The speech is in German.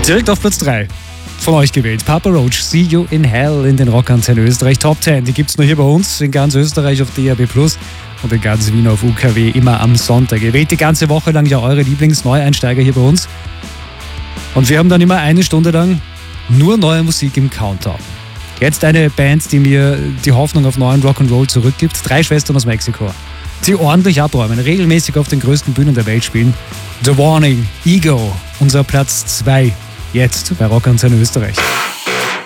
Direkt auf Platz 3 von euch gewählt. Papa Roach, See You in Hell in den Rockantennen Österreich Top 10. Die gibt's nur hier bei uns, in ganz Österreich auf DAB+ und in ganz Wien auf UKW, immer am Sonntag. Ihr wählt die ganze Woche lang ja eure Lieblingsneueinsteiger hier bei uns. Und wir haben dann immer eine Stunde lang nur neue Musik im Countdown. Jetzt eine Band, die mir die Hoffnung auf neuen Rock'n'Roll zurückgibt. 3 Schwestern aus Mexiko, die ordentlich abräumen, regelmäßig auf den größten Bühnen der Welt spielen. The Warning, Ego, unser Platz 2, jetzt bei Rock'n'Roll Österreich.